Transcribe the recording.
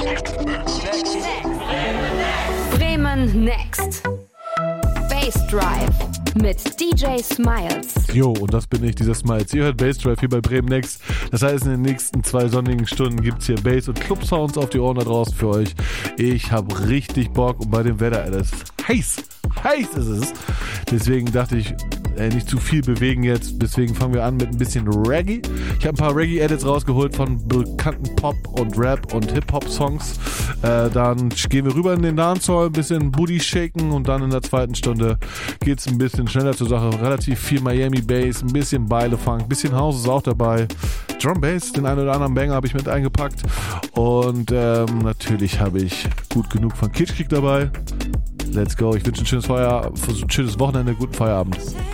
Bremen Next. Bass Drive mit DJ Smiles. Jo, und das bin ich, dieser Smiles. Ihr hört Bass Drive hier bei Bremen Next. Das heißt, in den nächsten 2 sonnigen Stunden gibt's hier Bass- und Club-Sounds auf die Ohren da draußen für euch. Ich habe richtig Bock und bei dem Wetter, das ist heiß ist es. Deswegen dachte ich, nicht zu viel bewegen jetzt. Deswegen fangen wir an mit ein bisschen Reggae. Ich habe ein paar Reggae-Edits rausgeholt von bekannten Pop- und Rap- und Hip-Hop-Songs. Dann gehen wir rüber in den Dancehall, ein bisschen Booty shaken und dann in der zweiten Stunde geht's ein bisschen schneller zur Sache. Relativ viel Miami Bass, ein bisschen Beile-Funk, ein bisschen House ist auch dabei. Drum Bass, den einen oder anderen Banger habe ich mit eingepackt. Und natürlich habe ich gut genug von Kitschkrieg dabei. Let's go. Ich wünsche ein schönes Wochenende, guten Feierabend.